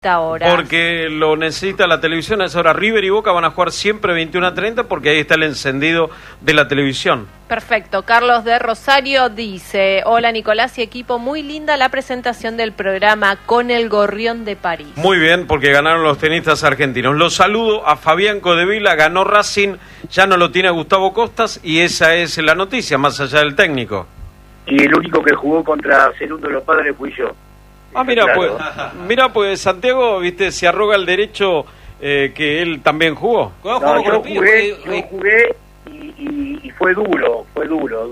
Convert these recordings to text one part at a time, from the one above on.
Hora. Porque lo necesita la televisión a esa hora. River y Boca van a jugar siempre 21:30 porque ahí está el encendido de la televisión. Perfecto. Carlos de Rosario dice: hola Nicolás y equipo, muy linda la presentación del programa con el Gorrión de París. Muy bien, porque ganaron los tenistas argentinos. Los saludo a Fabián Codevila, ganó Racing, ya no lo tiene a Gustavo Costas y esa es la noticia, más allá del técnico. Y el único que jugó contra Cerundo de los Padres fui yo. Ah, mira, claro. pues Santiago, viste, se arroga el derecho que él también jugó. No, yo jugué y fue duro. Fue duro.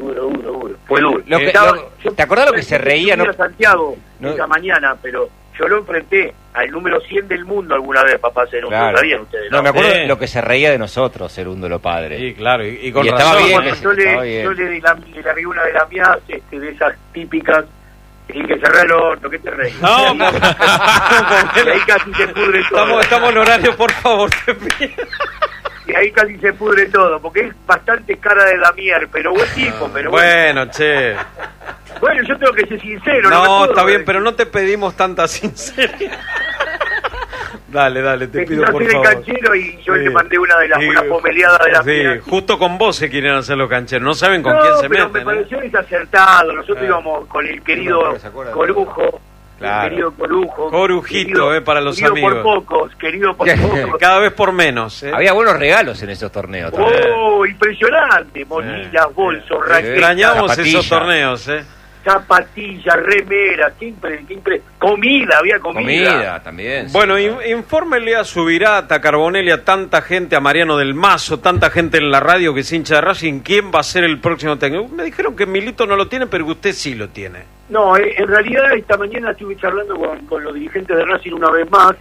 ¿Te acordás lo que se reía? No, Santiago esa mañana, pero yo lo enfrenté al número 100 del mundo alguna vez, papá Cerundo, claro. ¿Sabían ustedes? No, me acuerdo de lo que se reía de nosotros, Cerundo los Padres. Sí, claro, y con estaba razón. bien, Yo le largué una de las mías, de esas típicas. Y que cerrar el horno, ¿qué te reís? No, y ahí casi se pudre todo. Estamos en horario, por favor, te pido. Y ahí casi se pudre todo, porque es bastante cara de Damier, pero buen tipo, pero bueno, che. Bueno, yo tengo que ser sincero. No, está bien, pero no te pedimos tanta sinceridad. Dale, te pido por favor. El canchero y yo le mandé una pomeleada de la sí, justo con vos se quieren hacer los cancheros, no saben con quién se meten. Me pareció desacertado, nosotros íbamos con el querido Corujo. Claro. El querido Corujo. Corujito, para los amigos. Querido por pocos. Cada vez por menos. Había buenos regalos en esos torneos. Oh, impresionante. Mochilas, bolsos, raquetas. Extrañamos esos torneos, Zapatillas, remeras, había comida también. Bueno, sí, infórmele a Subirata, a Carbonelli, a tanta gente, a Mariano del Mazo, tanta gente en la radio que es hincha de Racing, ¿quién va a ser el próximo técnico? Me dijeron que Milito no lo tiene, pero que usted sí lo tiene. No, en realidad esta mañana estuve charlando con los dirigentes de Racing una vez más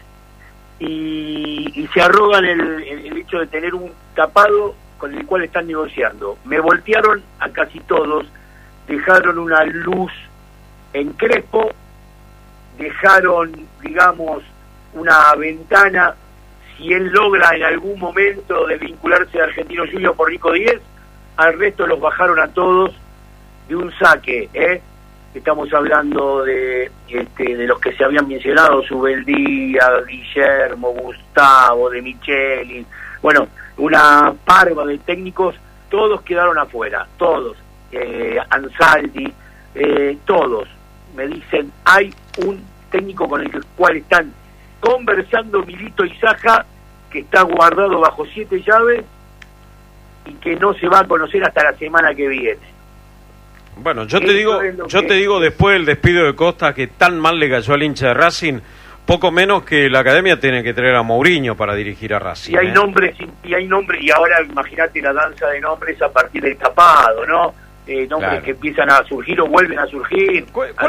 y se arrogan el hecho de tener un tapado con el cual están negociando. Me voltearon a casi todos. Dejaron una luz en Crespo, dejaron, digamos, una ventana, si él logra en algún momento desvincularse de Argentino Juniors por Rico 10, al resto los bajaron a todos de un saque, Estamos hablando de los que se habían mencionado, Subeldía, Guillermo, Gustavo, De Micheli, bueno, una parva de técnicos, todos quedaron afuera, todos. Ansaldi, todos me dicen hay un técnico con el cual están conversando Milito y Saja, que está guardado bajo 7 llaves y que no se va a conocer hasta la semana que viene. Bueno, yo te digo después del despido de Costa, que tan mal le cayó al hincha de Racing, poco menos que la academia tiene que traer a Mourinho para dirigir a Racing. Y hay nombres, y ahora imagínate la danza de nombres a partir del tapado, ¿no? Nombres claro, que empiezan a surgir o vuelven a surgir.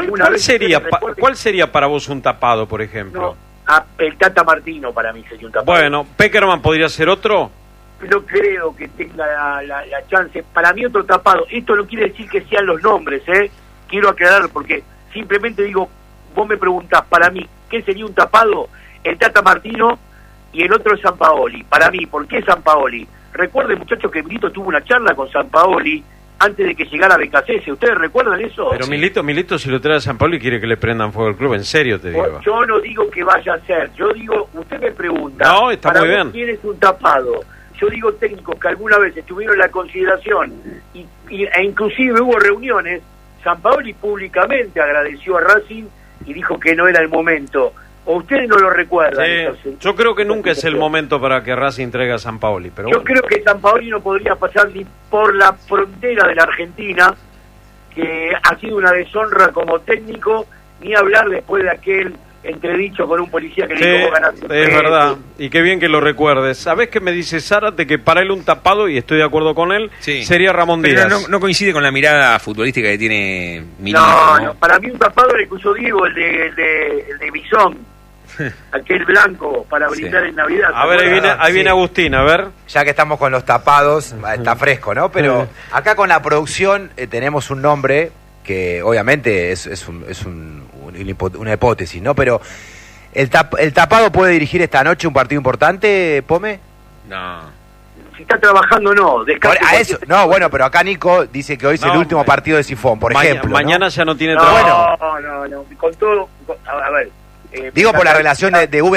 ¿Cuál sería para vos un tapado, por ejemplo? No, el Tata Martino para mí sería un tapado. Bueno, ¿Peckerman podría ser otro? No creo que tenga la chance. Para mí otro tapado. Esto no quiere decir que sean los nombres, Quiero aclarar, porque simplemente digo, vos me preguntás, para mí, ¿qué sería un tapado? El Tata Martino y el otro es Sampaoli. Para mí, ¿por qué Sampaoli? Recuerden, muchachos, que Milito tuvo una charla con Sampaoli antes de que llegara Becasese. ¿Ustedes recuerdan eso? Pero sí. Milito si lo trae a Sampaoli quiere que le prendan fuego al club, en serio te digo. Yo no digo que vaya a ser, yo digo, usted me pregunta, no, está muy bien. ¿Quién es un tapado? Yo digo técnicos que alguna vez estuvieron en la consideración e inclusive hubo reuniones. Sampaoli públicamente agradeció a Racing y dijo que no era el momento. ¿O ustedes no lo recuerdan? Sí, entonces, yo creo que nunca es el momento para que Racing traiga a Sampaoli. Pero yo creo que Sampaoli no podría pasar ni por la frontera de la Argentina, que ha sido una deshonra como técnico, ni hablar después de aquel entredicho con un policía que le dijo ganar. Es verdad, y qué bien que lo recuerdes. ¿Sabés qué me dice Zárate? Que para él un tapado, y estoy de acuerdo con él, sería Ramón Díaz. Pero no coincide con la mirada futbolística que tiene Milito. No, para mí un tapado le puso Diego, el de Bisón, aquel blanco para brindar en Navidad. A ver, ahí viene Agustín, a ver. Ya que estamos con los tapados, está fresco, ¿no? Pero acá con la producción tenemos un nombre que obviamente es una hipótesis, ¿no? Pero ¿el tapado puede dirigir esta noche un partido importante, Pome? No. Si está trabajando, no. A eso, no, bueno, pero acá Nico dice que hoy es el último partido de Sifón, por ejemplo. Mañana ya no tiene trabajo. No. Con todo, a ver. Digo por la relación de